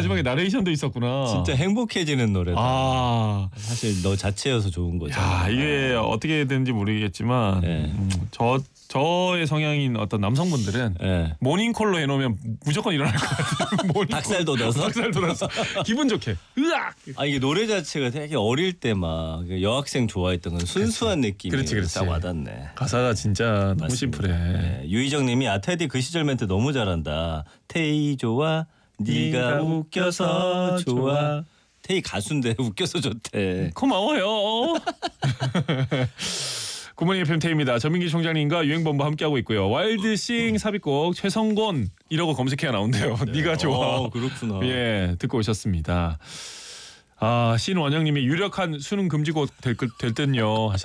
마지막에 나레이션도 있었구나. 진짜 행복해지는 노래다. 아, 사실 너 자체여서 좋은 거죠. 야, 이게 어떻게 되는지 모르겠지만 네. 저의 성향인 어떤 남성분들은 네. 모닝콜로 해놓으면 무조건 일어날 것 같아요. 닭살 돋아서? 닭살 돋아서 기분 좋게. 으악. 아 이게 노래 자체가 되게 어릴 때 막 여학생 좋아했던 건 순수한 느낌이 그렇지. 딱 와닿네. 가사가 진짜 너무 맞습니다. 심플해. 네. 유희정님이 테디 그 시절 멘트 너무 잘한다. 테이 좋아, 네가 웃겨서 좋아. 테이 가수인데 웃겨서 좋대. 고마워요. 굿모닝 FM 태희입니다. 전민기 총장님과 유행본부 함께하고 있고요. 와일드싱 삽입곡 최성곤 이라고 검색해야 나온대요. 네가 좋아. 그렇구나. 예, 듣고 오셨습니다. 아, 신원영님이 유력한 수능 금지곡 될 듯요.